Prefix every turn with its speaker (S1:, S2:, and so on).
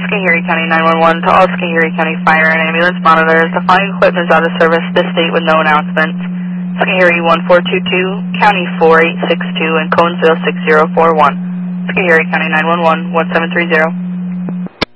S1: Schoharie County 911 to all Schoharie County Fire and Ambulance monitors. The following equipment is out of service this date with no announcements. Schoharie 1422, County 4862, and Conesville 6041. Schoharie County 911, 1730.